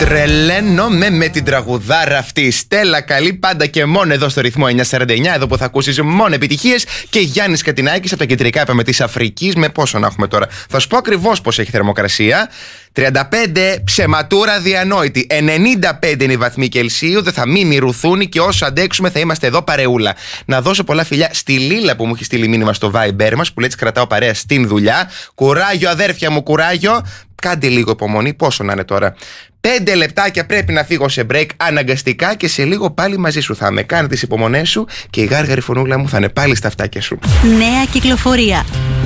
Τρελαίνομαι με την τραγουδάρα αυτή. Στέλλα καλή πάντα και μόνο εδώ στο ρυθμό 949. Εδώ που θα ακούσεις μόνο επιτυχίες. Και Γιάννης Κατινάκης από τα κεντρικά είπαμε της Αφρικής. Με πόσο να έχουμε τώρα? Θα σου πω ακριβώς πώς έχει θερμοκρασία. 35 ψεματούρα διανόητη. 95 είναι οι βαθμοί Κελσίου. Δεν θα μείνει ρουθούνη και όσο αντέξουμε θα είμαστε εδώ παρεούλα. Να δώσω πολλά φιλιά στη Λίλα που μου έχει στείλει μήνυμα στο Viber μας που λέει: κρατάω παρέα στην δουλειά. Κουράγιο, αδέρφια μου, κουράγιο. Κάντε λίγο υπομονή. Πόσο να είναι τώρα? 5 λεπτάκια πρέπει να φύγω σε break αναγκαστικά και σε λίγο πάλι μαζί σου θα είμαι. Κάνε τις υπομονές σου και η γάργαρη φωνούλα μου θα είναι πάλι στα αυτάκια σου. Νέα κυκλοφορία.